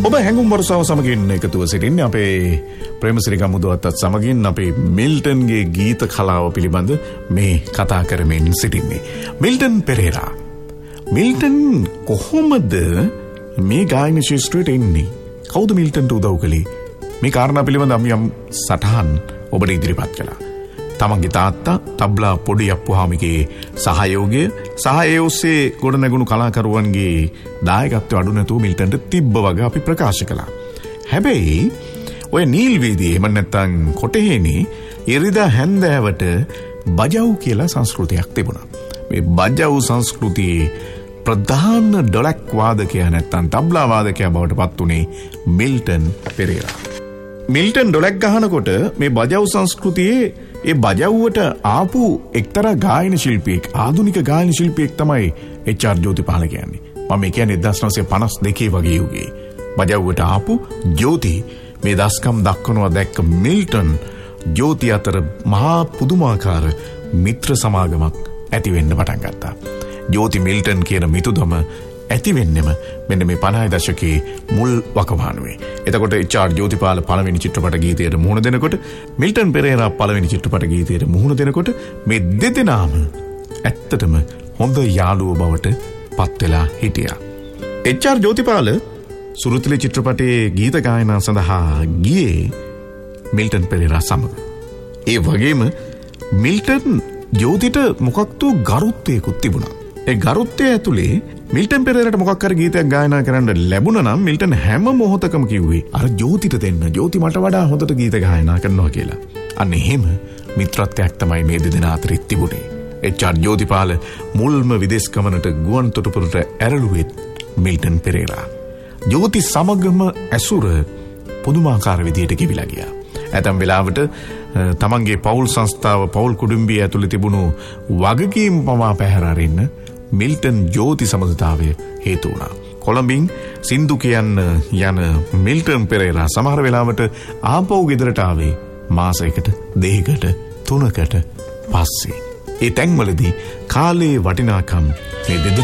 ඔබ හැඟුම් වර්ෂාව සමගින් එකතුව සිටින්නේ අපේ ප්‍රේමසිරි ගමුදුවත්ත් සමගින් අපේ මිල්ටන්ගේ ගීත කලාව පිළිබඳ මේ කතා කරමින් සිටින්නේ. මිල්ටන් පෙරේරා. මිල්ටන් කොහොමද මේ ගායන ශාස්ත්‍රයට එන්නේ? කවුද මිල්ටන්ට උදව් කළේ? මේ කාරණා පිළිබඳ අපි යම් සටහන් ඔබට ඉදිරිපත් කළා. තමන්ගේ තාත්තා තබ්ලා පොඩි අප්පුහාමිගේ සහයෝගය සහ ඒ ඔස්සේ ගොඩනැගුණු කලාකරුවන්ගේ දායකත්වය අඩු නැතුව මිල්ටන්ට තිබ්බ වගේ අපි ප්‍රකාශ කළා. හැබැයි ඔය නීල් වීදියේ එමන් නැත්තම් කොටහේනේ ඉරිදා හැන්දෑවට බජව් කියලා සංස්කෘතියක් තිබුණා. මේ බජව් සංස්කෘතියේ ප්‍රධාන ඩොලක් වාදකයා නැත්තම් තබ්ලා වාදකයා බවට පත් උනේ මිල්ටන් පෙරේරා. මිල්ටන් ඩොලක් ගහනකොට මේ බජව් සංස්කෘතියේ ඒ බජව්වට ආපු එක්තරා ගායන ශිල්පියෙක් ආධුනික ගායන ශිල්පියෙක් තමයි එච්.ආර්. ජෝතිපාල කියන්නේ. මම කියන්නේ 1952 වගේ යුගයේ බජව්වට ආපු ජෝති මේ දස්කම් දක්වනවා දැක්ක මිල්ටන් ජෝති අතර මහා පුදුමාකාර මිත්‍ර සමාගමක් ඇති වෙන්න පටන් ගත්තා. ජෝති මිල්ටන් කියන මිතුදම ඇති වෙන්නෙම මෙන්න මේ 50 දශකයේ මුල් වකවානුවේ. එතකොට එච්.ආර්. ජෝතිපාල පළවෙනි චිත්‍රපට ගීතයට මුහුණ දෙනකොට මිල්ටන් පෙරේරා පළවෙනි චිත්‍රපට ගීතයට මුහුණ දෙනකොට මේ දෙදෙනාම ඇත්තටම හොඳ යාළුවෝ බවට පත් වෙලා හිටියා. එච්.ආර්. ජෝතිපාල සුරුතලේ චිත්‍රපටයේ ගීත ගායනා සඳහා ගියේ මිල්ටන් පෙරේරා සමග. ඒ වගේම මිල්ටන් ජෝතිට මොකක්ද ගරුත්වයකුත් තිබුණා. ඒ ගරුත්වය ඇතුලේ මිල්ටන් පෙරේරාට මොකක් හරි ගීතයක් ගායනා කරන්න ලැබුණා නම් මිල්ටන් හැම මොහොතකම කිව්වේ අර ජෝතිට දෙන්න. ජෝති මට වඩා හොඳට ගීත ගායනා කරනවා කියලා. අන්න එහෙම මිත්‍රත්වයක් තමයි මේ දෙදෙනා අතර තිබුණේ. එච්.ආර්. ජෝතිපාල මුල්ම විදේශ ගමනට ගුවන් තොටුපළට ඇරළුවෙත් මිල්ටන් පෙරේරා. ජෝති සමගම ඇසුර පුදුමාකාර විදියට ගෙවිලා ගියා. ඇතැම් වෙලාවට තමන්ගේ පවුල් සංස්ථාව පවුල් කුඩුම්බිය ඇතුළේ තිබුණු වගකීම් පවා පැහැර අරින්න මිල්ටන් ජෝති සමගතාවය හේතු වුණා. කොළඹින් සින්දු කියන්න යන මිල්ටන් පෙරේරා සමහර වෙලාවට ආපහු ගෙදරට ආවේ මාසයකට දෙකකට තුනකට පස්සේ. ඒ තැන්වලදී කාලයේ වටිනාකම් මේ දෙදෙනා